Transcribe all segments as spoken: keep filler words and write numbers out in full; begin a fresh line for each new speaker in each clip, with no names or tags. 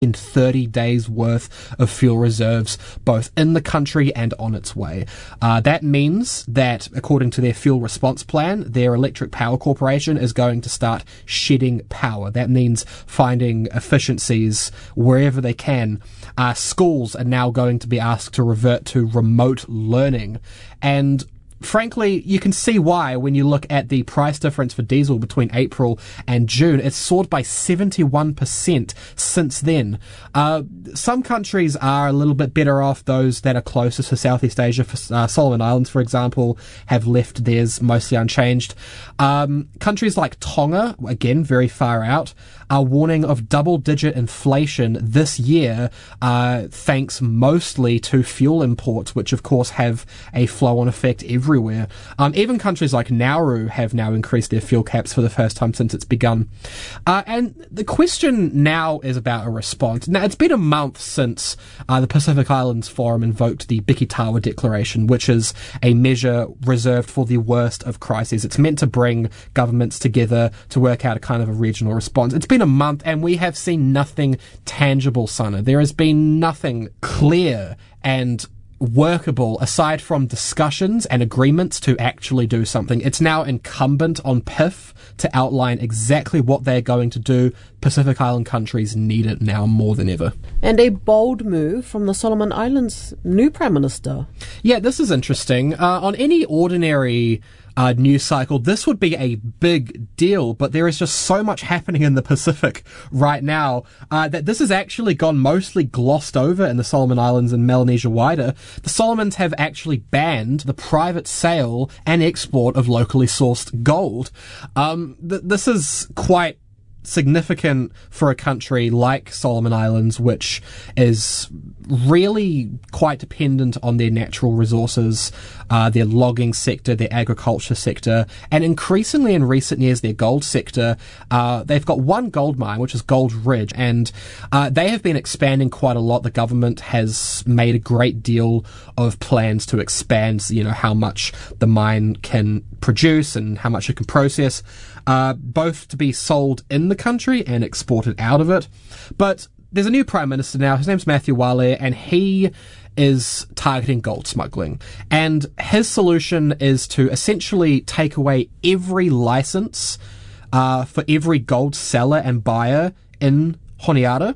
in thirty days worth of fuel reserves, both in the country and on its way. Uh, that means that, according to their fuel response plan, their electric power corporation is going to start shedding power. That means finding efficiencies wherever they can. Uh, schools are now going to be asked to revert to remote learning. And frankly, you can see why when you look at the price difference for diesel between April and June. It's soared by seventy-one percent since then. Uh, some countries are a little bit better off. Those that are closest to Southeast Asia, for, uh, Solomon Islands, for example, have left theirs mostly unchanged. Um, countries like Tonga, again, very far out, are warning of double-digit inflation this year, uh, thanks mostly to fuel imports, which of course have a flow-on effect everywhere. Um, even countries like Nauru have now increased their fuel caps for the first time since it's begun. Uh, and the question now is about a response. Now, it's been a month since uh, the Pacific Islands Forum invoked the Bikitawa Declaration, which is a measure reserved for the worst of crises. It's meant to bring governments together to work out a kind of a regional response. It's been a month and we have seen nothing tangible, Sana. There has been nothing clear and workable aside from discussions and agreements to actually do something. It's now incumbent on P I F to outline exactly what they're going to do. Pacific Island countries need it now more than ever.
And a bold move from the Solomon Islands' new Prime Minister.
Yeah, this is interesting. Uh, on any ordinary Uh, news cycle, this would be a big deal, but there is just so much happening in the Pacific right now uh, that this has actually gone mostly glossed over in the Solomon Islands and Melanesia wider. The Solomons have actually banned the private sale and export of locally sourced gold. Um, th- this is quite significant for a country like Solomon Islands, which is really quite dependent on their natural resources, uh, their logging sector, their agriculture sector, and increasingly in recent years their gold sector. Uh, they've got one gold mine, which is Gold Ridge, and uh, they have been expanding quite a lot. The government has made a great deal of plans to expand, you know, how much the mine can produce and how much it can process, uh, both to be sold in the country and exported out of it. But there's a new Prime Minister now. His name's Matthew Wale, and he is targeting gold smuggling. And his solution is to essentially take away every license uh, for every gold seller and buyer in Honiara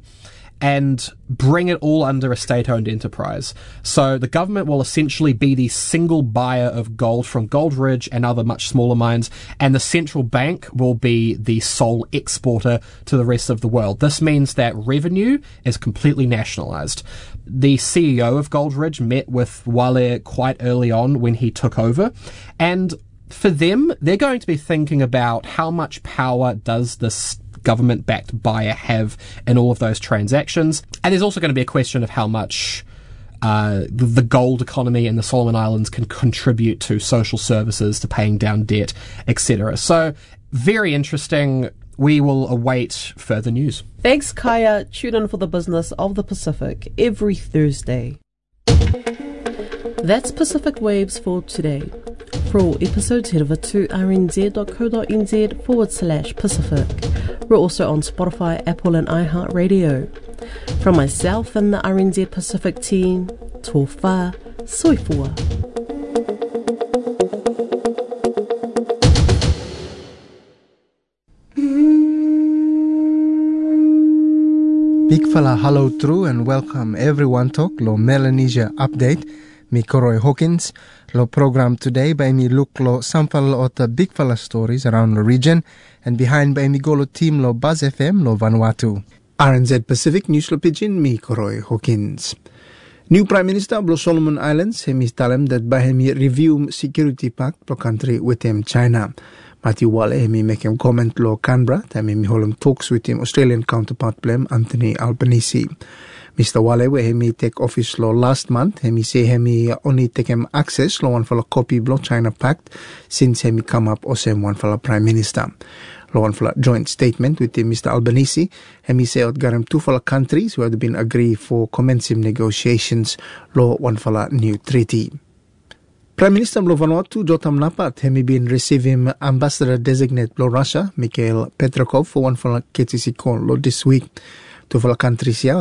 and bring it all under a state-owned enterprise. So the government will essentially be the single buyer of gold from Gold Ridge and other much smaller mines, and the central bank will be the sole exporter to the rest of the world. This means that revenue is completely nationalized. The C E O of Gold Ridge met with Wale quite early on when he took over, and for them, they're going to be thinking about how much power does this government-backed buyer have in all of those transactions. And there's also going to be a question of how much uh, the, the gold economy in the Solomon Islands can contribute to social services, to paying down debt, et cetera. So, very interesting. We will await further news.
Thanks, Kaya. Tune in for the business of the Pacific every Thursday. That's Pacific Waves for today. For all episodes, head over to rnz.co.nz forward slash Pacific. We're also on Spotify, Apple and iHeartRadio. From myself and the R N Z Pacific team, tō whā, soifua.
Big fella hello true and welcome everyone to lo Melanesia update. Mi Koroi Hawkins. Lo program today by mi look lo sample of the big fella stories around the region, and behind by mi golo team lo Buzz F M lo Vanuatu.
R N Z Pacific News lo Pigeon, mi Koroi Hawkins. New Prime Minister of Solomon Islands, hemi talem that by hemi review security pact pro country with him China. Matthew Wale hemi make him comment lo Canberra, time hemi hold him talks with him Australian counterpart blem Anthony Albanese. Mister Wale, where he take office law last month, he say he only take him access law one for a copy of China Pact since he come up or same one for a Prime Minister. Law one for a joint statement with Mister Albanese, he say out got him two for countries who had been agreed for commencing negotiations law one for a new treaty. Prime Minister of Vanuatu, Jotam Napat, he been receiving Ambassador Designate Lo Russia, Mikhail Petrokov, for one for a K T C call law this week. To for countries here,